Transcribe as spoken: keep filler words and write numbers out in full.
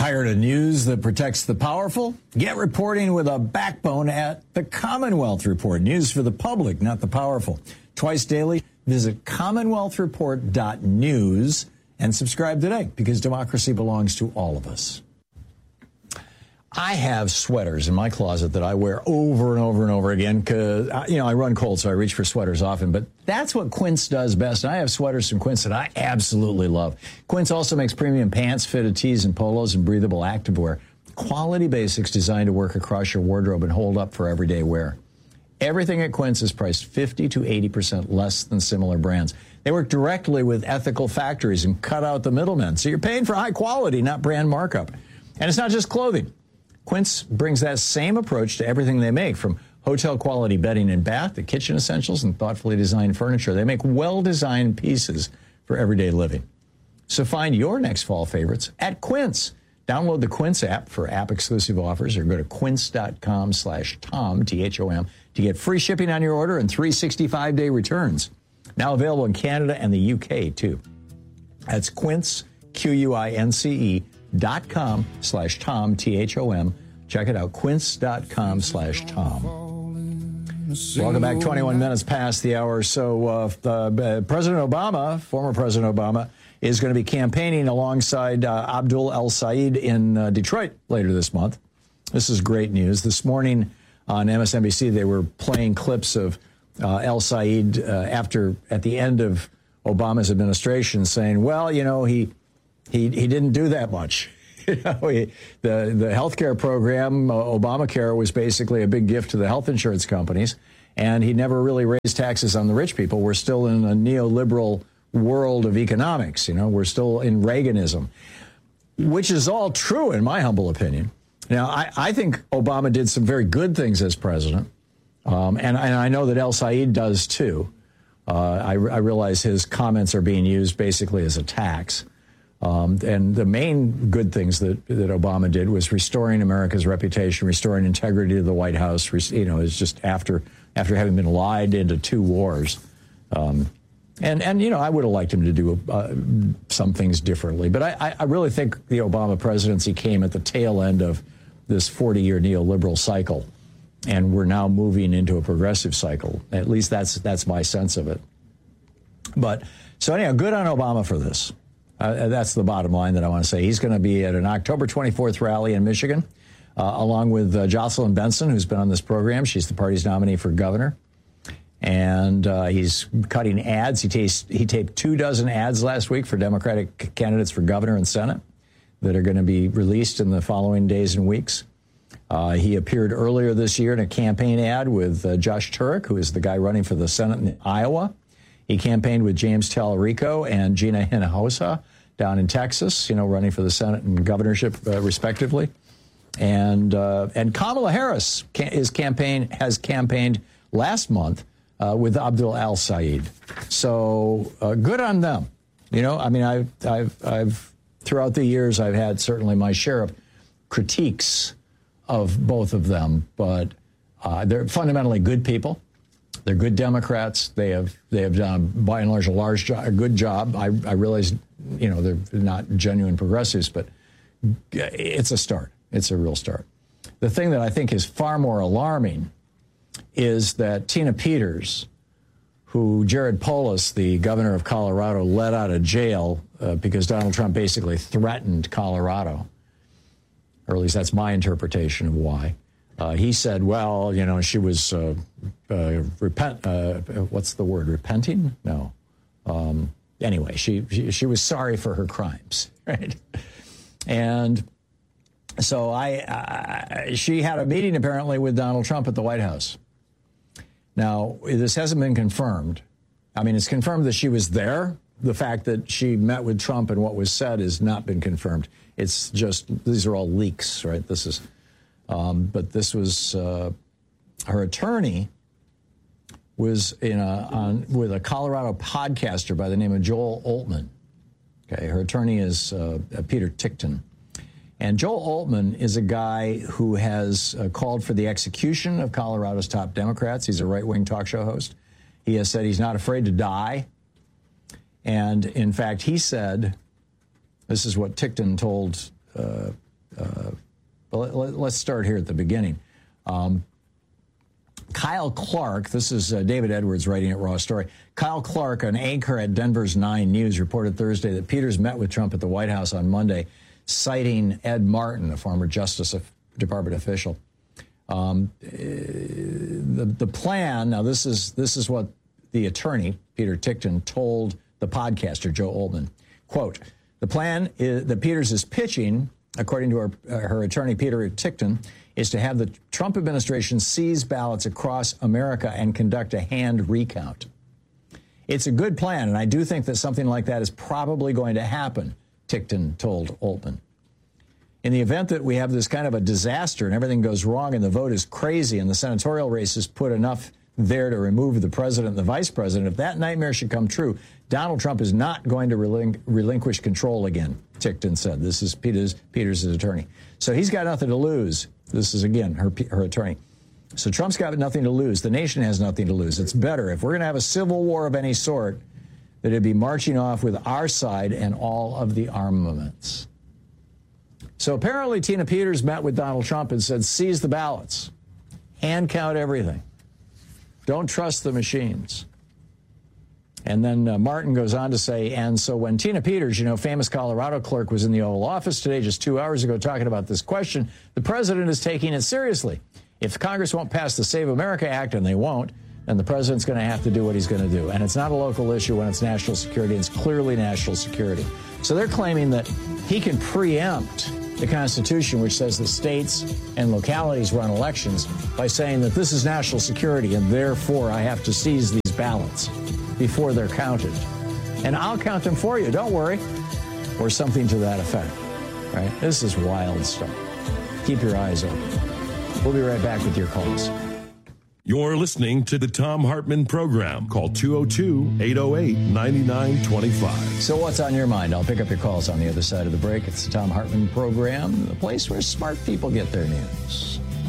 Tired of news that protects the powerful? Get reporting with a backbone at the Commonwealth Report. News for the public, not the powerful. Twice daily, visit commonwealth report dot news and subscribe today, because democracy belongs to all of us. I have sweaters in my closet that I wear over and over and over again because, you know, I run cold, so I reach for sweaters often. But that's what Quince does best. And I have sweaters from Quince that I absolutely love. Quince also makes premium pants, fitted tees, and polos, and breathable activewear. Quality basics designed to work across your wardrobe and hold up for everyday wear. Everything at Quince is priced fifty to eighty percent less than similar brands. They work directly with ethical factories and cut out the middlemen. So you're paying for high quality, not brand markup. And it's not just clothing. Quince brings that same approach to everything they make, from hotel-quality bedding and bath to kitchen essentials and thoughtfully designed furniture. They make well-designed pieces for everyday living. So find your next fall favorites at Quince. Download the Quince app for app-exclusive offers, or go to quince.com slash Tom, T H O M, to get free shipping on your order and three hundred sixty-five day returns. Now available in Canada and the U K, too. That's Quince, Q U I N C E, dot com slash Tom, T H O M. Check it out, quince.com slash Tom. Welcome back. twenty-one minutes past the hour. So uh, uh, President Obama, former President Obama, is going to be campaigning alongside uh, Abdul El-Sayed in uh, Detroit later this month. This is great news. This morning on M S N B C, they were playing clips of uh, El-Sayed uh, after, at the end of Obama's administration, saying, well, you know, he He he didn't do that much. You know, he, the the healthcare program, uh, Obamacare, was basically a big gift to the health insurance companies, and he never really raised taxes on the rich people. We're still in a neoliberal world of economics. You know, we're still in Reaganism, which is all true in my humble opinion. Now, I, I think Obama did some very good things as president, um, and, and I know that El-Sayed does too. Uh, I, I realize his comments are being used basically as attacks. Um, and the main good things that, that Obama did was restoring America's reputation, restoring integrity to the White House. You know, it's just after after having been lied into two wars. Um, and, and, you know, I would have liked him to do uh, some things differently. But I, I really think the Obama presidency came at the tail end of this forty-year neoliberal cycle. And we're now moving into a progressive cycle. At least that's that's my sense of it. But so anyhow, good on Obama for this. Uh, that's the bottom line that I want to say. He's going to be at an October twenty-fourth rally in Michigan, uh, along with uh, Jocelyn Benson, who's been on this program. She's the party's nominee for governor. And uh, he's cutting ads. He, tas- he taped two dozen ads last week for Democratic candidates for governor and Senate that are going to be released in the following days and weeks. Uh, he appeared earlier this year in a campaign ad with uh, Josh Turek, who is the guy running for the Senate in Iowa. He campaigned with James Tallarico and Gina Hinojosa down in Texas, you know, running for the Senate and governorship, uh, respectively. And uh, and Kamala Harris ca- is campaign has campaigned last month uh, with Abdul El-Sayed. So uh, good on them. You know, I mean, I've, I've, I've throughout the years, I've had certainly my share of critiques of both of them, but uh, they're fundamentally good people. They're good Democrats. They have they have done, by and large, a large jo- a good job. I, I realize, you know, they're not genuine progressives, but it's a start. It's a real start. The thing that I think is far more alarming is that Tina Peters, who Jared Polis, the governor of Colorado, let out of jail uh, because Donald Trump basically threatened Colorado, or at least that's my interpretation of why. Uh, he said, well, you know, she was, uh, uh, repent, uh, what's the word, repenting? No. Um, anyway, she, she she was sorry for her crimes, right? And so I, I, she had a meeting apparently with Donald Trump at the White House. Now, this hasn't been confirmed. I mean, it's confirmed that she was there. The fact that she met with Trump and what was said has not been confirmed. It's just, these are all leaks, right? This is... Um, but this was uh, her attorney was in a, on with a Colorado podcaster by the name of Joel Oltmann. Okay, her attorney is uh, Peter Tickton, and Joel Oltmann is a guy who has uh, called for the execution of Colorado's top Democrats. He's a right-wing talk show host. He has said he's not afraid to die, and in fact, he said, this is what Tickton told Uh, But let, let's start here at the beginning. Um, Kyle Clark, this is uh, David Edwards writing at Raw Story. Kyle Clark, an anchor at Denver's Nine News, reported Thursday that Peters met with Trump at the White House on Monday, citing Ed Martin, a former Justice Department official. Um, the, the plan, now this is this is what the attorney, Peter Tickton, told the podcaster, Joe Oltmann. Quote, the plan is, that Peters is pitching, according to her, uh, her attorney, Peter Tickton, is to have the Trump administration seize ballots across America and conduct a hand recount. It's a good plan, and I do think that something like that is probably going to happen, Tickton told Oltmann. In the event that we have this kind of a disaster and everything goes wrong and the vote is crazy and the senatorial races put enough there to remove the president and the vice president, if that nightmare should come true, Donald Trump is not going to relin- relinquish control again, Tickton said. This is Peters, Peters' attorney. So he's got nothing to lose. This is, again, her, her attorney. So Trump's got nothing to lose. The nation has nothing to lose. It's better, if we're going to have a civil war of any sort, that it'd be marching off with our side and all of the armaments. So apparently Tina Peters met with Donald Trump and said, seize the ballots, hand count everything. Don't trust the machines. And then uh, Martin goes on to say, and so when Tina Peters, you know, famous Colorado clerk, was in the Oval Office today, just two hours ago, talking about this question, the president is taking it seriously. If Congress won't pass the Save America Act, and they won't, then the president's going to have to do what he's going to do. And it's not a local issue when it's national security. It's clearly national security. So they're claiming that he can preempt the Constitution, which says the states and localities run elections, by saying that this is national security and therefore I have to seize these ballots before they're counted. And I'll count them for you, don't worry. Or something to that effect, right? This is wild stuff. Keep your eyes open. We'll be right back with your calls. You're listening to the Thom Hartmann Program. Call two oh two, eight oh eight, nine nine two five. So what's on your mind? I'll pick up your calls on the other side of the break. It's the Thom Hartmann Program, the place where smart people get their news.